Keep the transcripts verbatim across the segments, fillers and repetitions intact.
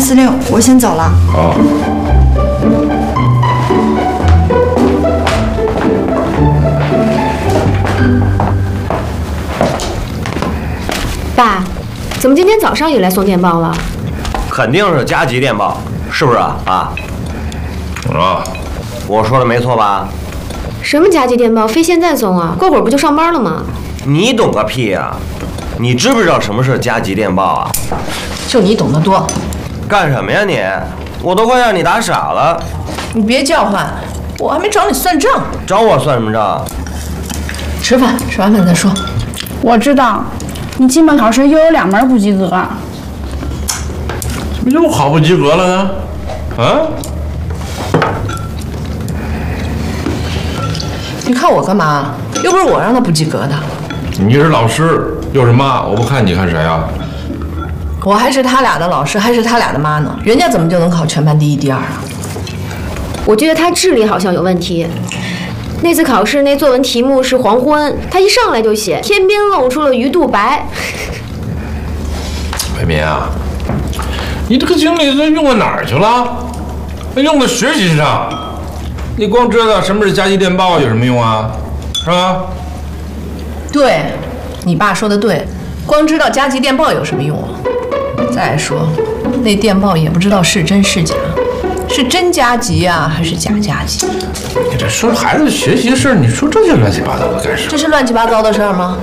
司令，我先走了。 好。 爸，怎么今天早上也来送电报了？ 肯定是加急电报，是不是啊？啊？ 啊， 我说的没错吧？ 什么加急电报？非现在送啊？过会儿不就上班了吗？ 你懂个屁呀！你知不知道什么是加急电报啊？ 就你懂得多。 干什么呀你？我都快让你打傻了。 你别叫唤，我还没找你算账。 找我算什么账？ 吃饭，吃完饭再说。 我知道，你期末考试又有两门不及格。 怎么又考不及格了呢？啊？ 你看我干嘛？又不是我让他不及格的。 你是老师，又是妈，我不看你看谁啊？ 我还是他俩的老师，还是他俩的妈呢？人家怎么就能考全班第一、第二啊？ 我觉得他智力好像有问题。那次考试那作文题目是黄昏，他一上来就写天边露出了鱼肚白。 伟民啊，你这个精力都用到哪儿去了？用到学习上。你光知道什么是加急电报有什么用啊？是吧？ 对，你爸说的对，光知道加急电报有什么用啊？再说，那电报也不知道是真是假，是真加急啊，还是假加急？ 你这说孩子学习的事儿，你说这些乱七八糟的干什么？ 这是乱七八糟的事儿吗？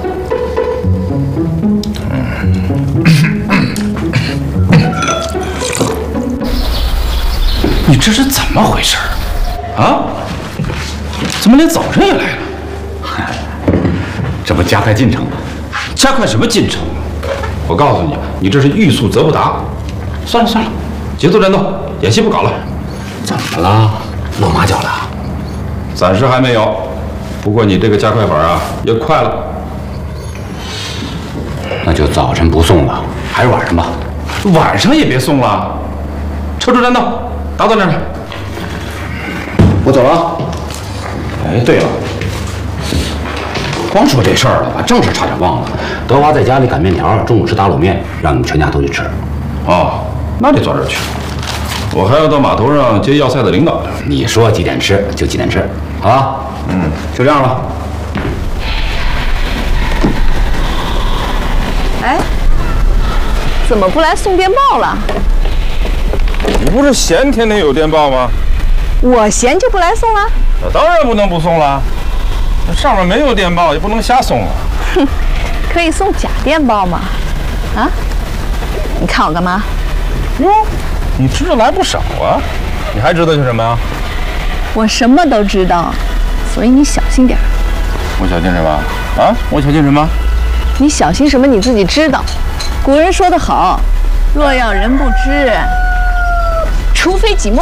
你这是怎么回事啊？怎么连早晨也来了？这不加快进程吗？加快什么进程？我告诉你，你这是欲速则不达。算了算了，节奏战斗，演戏不搞了。怎么了？露马脚了？暂时还没有，不过你这个加快法啊，也快了。那就早晨不送了，还是晚上吧。晚上也别送了。车出战斗，打到那儿来。我走了啊。哎，对了，光说这事儿了，把正事差点忘了。德华在家里擀面条，中午吃打卤面，让你们全家都去吃。 哦，那得早点去。我还要到码头上接要菜的领导。 你说几点吃就几点吃，好吧？嗯，就这样了。 哎，怎么不来送电报了？ 你不是嫌天天有电报吗？ 我嫌就不来送了？ 那当然不能不送了。那上面没有电报，也不能瞎送啊。 哼，可以送假电报吗？啊？你看我干嘛？ 哟，你知道来不少啊。你还知道些什么呀？ 我什么都知道，所以你小心点。 我小心什么？啊？我小心什么？ 你小心什么？你自己知道。古人说得好，若要人不知，除非己莫。